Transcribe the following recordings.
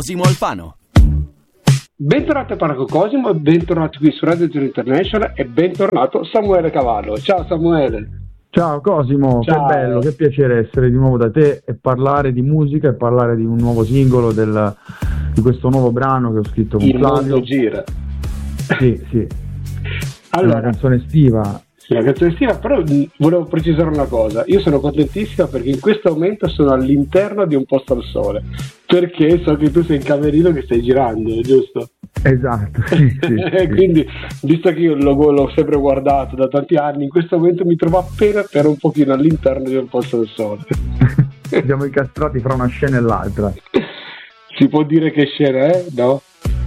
Cosimo Alfano. Bentornato a Parco Cosimo, bentornato qui su Radio Tour International e bentornato Samuele Cavallo. Ciao Samuele. Ciao Cosimo, Ciao. Che bello, che piacere essere di nuovo da te e parlare di musica e parlare di un nuovo singolo, di questo nuovo brano che ho scritto con Il Flavio. mondo gira. Sì. Allora, È una canzone estiva. sì, la canzone estiva, però volevo precisare una cosa. Io sono contentissima perché in questo momento sono all'interno di Un posto al sole, perché so che tu sei in camerino che stai girando, giusto? Esatto, sì. Quindi, visto che io l'ho sempre guardato da tanti anni, in questo momento mi trovo appena per un pochino all'interno di Un posto al sole. Siamo incastrati fra una scena e l'altra. Si può dire che scena è? No?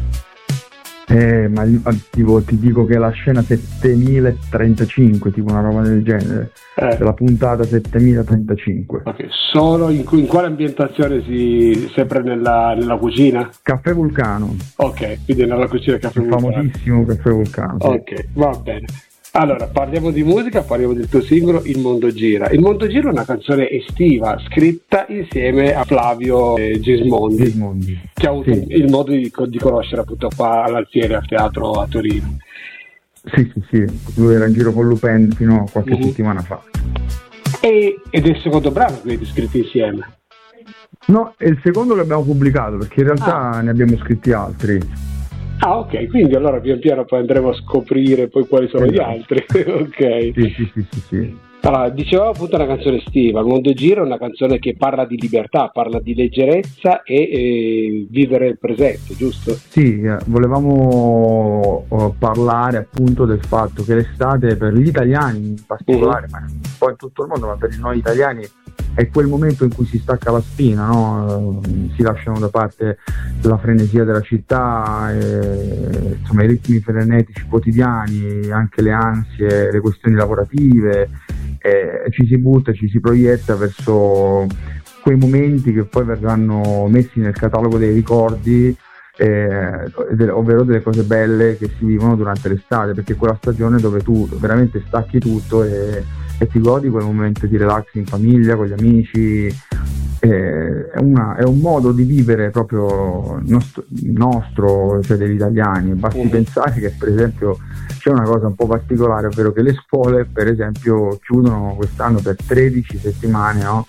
Tipo, ti dico che è la scena 7035, tipo una roba del genere. È la puntata 7035. Ok, solo in quale ambientazione sempre nella cucina? Caffè Vulcano. Ok, quindi nella cucina Caffè Il Vulcano. famosissimo Caffè Vulcano. Sì. Ok, va bene. Allora, parliamo di musica, parliamo del tuo singolo Il mondo gira. Il mondo gira è una canzone estiva scritta insieme a Flavio Gismondi, che ha avuto il modo di conoscere appunto qua all'Alfiere al teatro a Torino. Sì, lui era in giro con Lupin fino a qualche settimana fa. Ed è il secondo brano che avete scritto insieme? No, è il secondo che abbiamo pubblicato, perché in realtà ne abbiamo scritti altri. Ah, ok, quindi allora pian piano poi andremo a scoprire poi quali sono gli altri. Ok. Sì. Allora, dicevamo appunto una canzone estiva. Il mondo gira è una canzone che parla di libertà, parla di leggerezza e vivere il presente, giusto? Sì, volevamo parlare appunto del fatto che l'estate per gli italiani in particolare, ma un po' in tutto il mondo, ma per noi italiani è quel momento in cui si stacca la spina, no? Si lasciano da parte la frenesia della città, insomma i ritmi frenetici quotidiani, anche le ansie, le questioni lavorative, ci si butta, ci si proietta verso quei momenti che poi verranno messi nel catalogo dei ricordi, ovvero delle cose belle che si vivono durante l'estate, perché è quella stagione dove tu veramente stacchi tutto e ti godi quel momento di relax in famiglia, con gli amici. È un modo di vivere proprio nostro, cioè degli italiani. Basti pensare che per esempio c'è una cosa un po' particolare, ovvero che le scuole per esempio chiudono quest'anno per 13 settimane, no?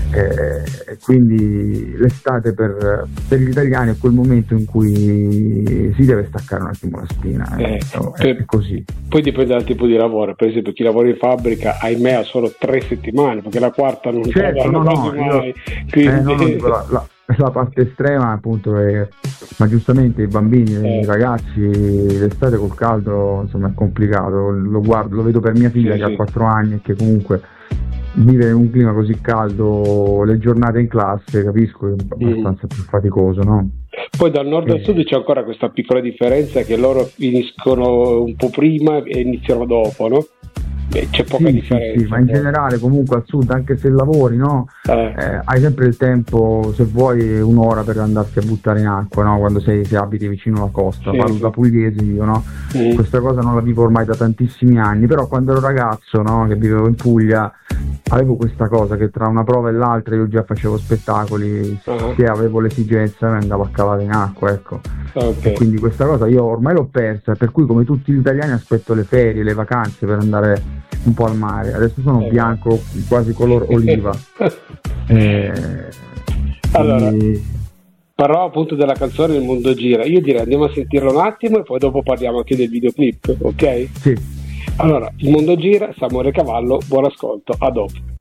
Quindi l'estate per gli italiani è quel momento in cui si deve staccare un attimo la spina, è così. Poi dipende dal tipo di lavoro. Per esempio chi lavora in fabbrica ahimè ha solo 3 settimane, perché la quarta non mai. Quindi... la parte estrema appunto ma giustamente i bambini, i ragazzi, l'estate col caldo insomma è complicato. Lo vedo per mia figlia che ha 4 anni e che comunque vivere in un clima così caldo, le giornate in classe, capisco che è abbastanza più faticoso, no? Poi dal nord al sud c'è ancora questa piccola differenza, che loro finiscono un po' prima e iniziano dopo, no? C'è poca differenza. Sì, ma in generale comunque al sud, anche se lavori, no? Hai sempre il tempo, se vuoi, un'ora per andarti a buttare in acqua, no? Quando se abiti vicino alla costa. Parlo da pugliese io, no? Questa cosa non la vivo ormai da tantissimi anni, però quando ero ragazzo, no? Che vivevo in Puglia, avevo questa cosa che tra una prova e l'altra io già facevo spettacoli, se avevo l'esigenza mi andavo a calare in acqua, ecco. E quindi questa cosa io ormai l'ho persa, per cui come tutti gli italiani aspetto le ferie, le vacanze per andare un po' al mare. Adesso sono bianco, quasi color oliva. Allora, parlo appunto della canzone Il mondo gira. Io direi andiamo a sentirla un attimo e poi dopo parliamo anche del videoclip, ok? Sì. Allora, Il mondo gira, Samuele Cavallo, buon ascolto, a dopo.